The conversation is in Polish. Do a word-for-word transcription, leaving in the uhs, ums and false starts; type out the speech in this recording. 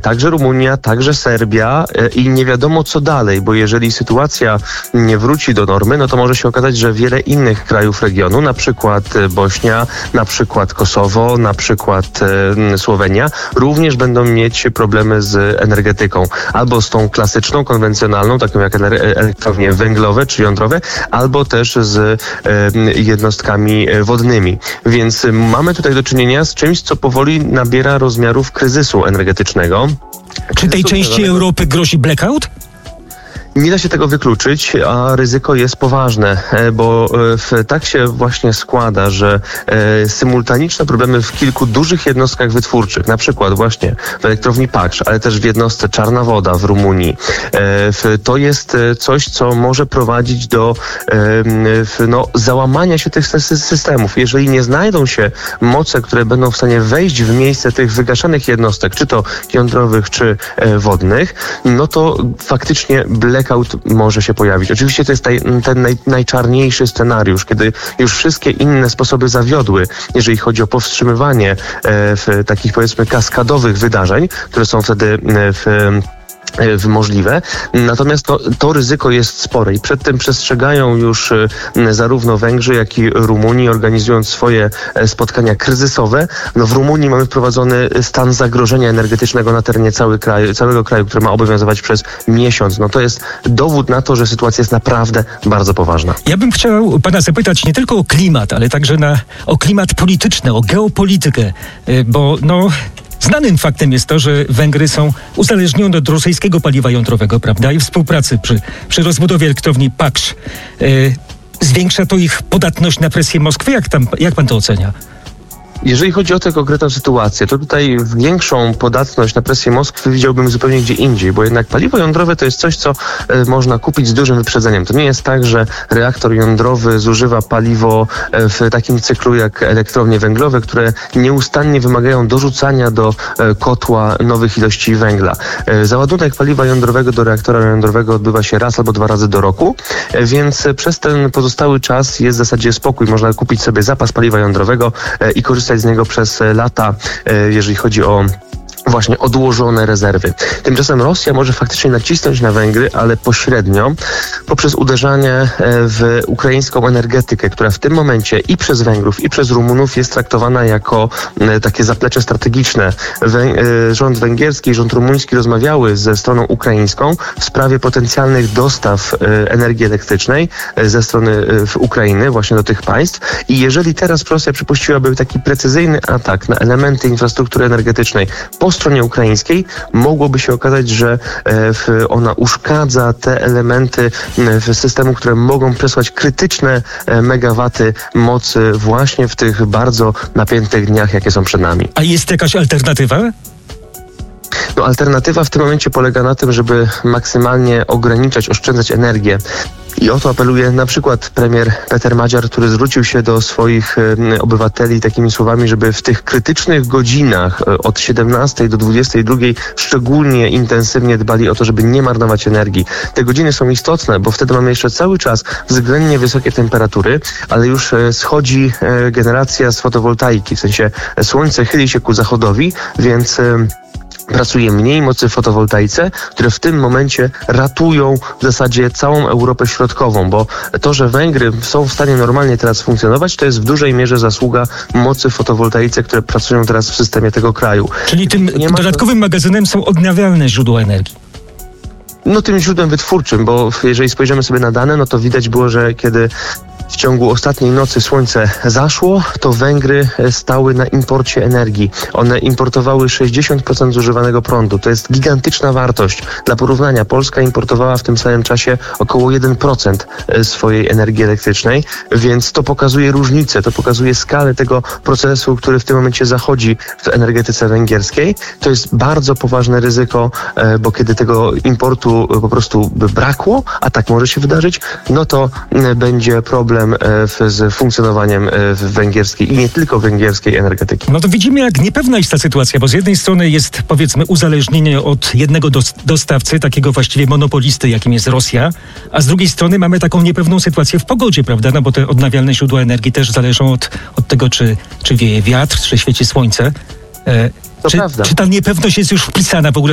także Rumunia, także Serbia i nie wiadomo co dalej, bo jeżeli sytuacja nie wróci do normy, no to może się okazać, że wiele innych krajów regionu, na przykład Bośnia, na przykład Kosowo, na przykład Słowenia, również będą mieć problemy z energetyką. Albo z tą klasyczną, konwencjonalną, taką jak elektrownie węglowe czy jądrowe, albo też z jednostkami wodnymi. Więc mamy tutaj do czynienia z czymś, co powoli nabiera rozmiarów kryzysu energetycznego. Czy tej części Europy grozi blackout? Nie da się tego wykluczyć, a ryzyko jest poważne, bo w, tak się właśnie składa, że e, symultaniczne problemy w kilku dużych jednostkach wytwórczych, na przykład właśnie w elektrowni Paksz, ale też w jednostce Czarna Woda w Rumunii, e, w, to jest coś, co może prowadzić do e, w, no, załamania się tych systemów. Jeżeli nie znajdą się moce, które będą w stanie wejść w miejsce tych wygaszanych jednostek, czy to jądrowych, czy e, wodnych, no to faktycznie blackout może się pojawić. Oczywiście to jest taj, ten naj, najczarniejszy scenariusz, kiedy już wszystkie inne sposoby zawiodły, jeżeli chodzi o powstrzymywanie e, w takich, powiedzmy, kaskadowych wydarzeń, które są wtedy e, w możliwe. Natomiast to, to ryzyko jest spore i przed tym przestrzegają już zarówno Węgrzy, jak i Rumunii, organizując swoje spotkania kryzysowe. No w Rumunii mamy wprowadzony stan zagrożenia energetycznego na terenie cały kraju, całego kraju, który ma obowiązywać przez miesiąc. No to jest dowód na to, że sytuacja jest naprawdę bardzo poważna. Ja bym chciał pana zapytać nie tylko o klimat, ale także na, o klimat polityczny, o geopolitykę, bo no... Znanym faktem jest to, że Węgry są uzależnione od rosyjskiego paliwa jądrowego, prawda? I współpracy przy, przy rozbudowie elektrowni Paksz. Yy, zwiększa to ich podatność na presję Moskwy? Jak, tam, jak pan to ocenia? Jeżeli chodzi o tę konkretną sytuację, to tutaj większą podatność na presję Moskwy widziałbym zupełnie gdzie indziej, bo jednak paliwo jądrowe to jest coś, co e, można kupić z dużym wyprzedzeniem. To nie jest tak, że reaktor jądrowy zużywa paliwo e, w takim cyklu jak elektrownie węglowe, które nieustannie wymagają dorzucania do e, kotła nowych ilości węgla. E, załadunek paliwa jądrowego do reaktora jądrowego odbywa się raz albo dwa razy do roku, e, więc przez ten pozostały czas jest w zasadzie spokój. Można kupić sobie zapas paliwa jądrowego e, i korzystać z niego przez lata, jeżeli chodzi o właśnie odłożone rezerwy. Tymczasem Rosja może faktycznie nacisnąć na Węgry, ale pośrednio poprzez uderzanie w ukraińską energetykę, która w tym momencie i przez Węgrów, i przez Rumunów jest traktowana jako takie zaplecze strategiczne. Wę- rząd węgierski i rząd rumuński rozmawiały ze stroną ukraińską w sprawie potencjalnych dostaw energii elektrycznej ze strony Ukrainy właśnie do tych państw i jeżeli teraz Rosja przypuściłaby taki precyzyjny atak na elementy infrastruktury energetycznej po stronie ukraińskiej, mogłoby się okazać, że ona uszkadza te elementy systemu, które mogą przesłać krytyczne megawaty mocy właśnie w tych bardzo napiętych dniach, jakie są przed nami. A jest jakaś alternatywa? No, alternatywa w tym momencie polega na tym, żeby maksymalnie ograniczać, oszczędzać energię. I o to apeluje na przykład premier Peter Madziar, który zwrócił się do swoich y, obywateli takimi słowami, żeby w tych krytycznych godzinach y, od siedemnastej do dwudziestej drugiej szczególnie intensywnie dbali o to, żeby nie marnować energii. Te godziny są istotne, bo wtedy mamy jeszcze cały czas względnie wysokie temperatury, ale już y, schodzi y, generacja z fotowoltaiki, w sensie słońce chyli się ku zachodowi, więc... Y, pracuje mniej mocy w fotowoltaice, które w tym momencie ratują w zasadzie całą Europę Środkową, bo to, że Węgry są w stanie normalnie teraz funkcjonować, to jest w dużej mierze zasługa mocy w fotowoltaice, które pracują teraz w systemie tego kraju. Czyli tym dodatkowym magazynem są odnawialne źródła energii. No tym źródłem wytwórczym, bo jeżeli spojrzymy sobie na dane, no to widać było, że kiedy w ciągu ostatniej nocy słońce zaszło, to Węgry stały na imporcie energii. One importowały sześćdziesiąt procent zużywanego prądu. To jest gigantyczna wartość. Dla porównania Polska importowała w tym samym czasie około jeden procent swojej energii elektrycznej, więc to pokazuje różnicę, to pokazuje skalę tego procesu, który w tym momencie zachodzi w energetyce węgierskiej. To jest bardzo poważne ryzyko, bo kiedy tego importu po prostu by brakło, a tak może się wydarzyć, no to będzie problem z funkcjonowaniem węgierskiej i nie tylko węgierskiej energetyki. No to widzimy, jak niepewna jest ta sytuacja, bo z jednej strony jest, powiedzmy, uzależnienie od jednego dostawcy, takiego właściwie monopolisty, jakim jest Rosja, a z drugiej strony mamy taką niepewną sytuację w pogodzie, prawda? No bo te odnawialne źródła energii też zależą od, od tego, czy, czy wieje wiatr, czy świeci słońce. E, to czy, prawda. Czy ta niepewność jest już wpisana w ogóle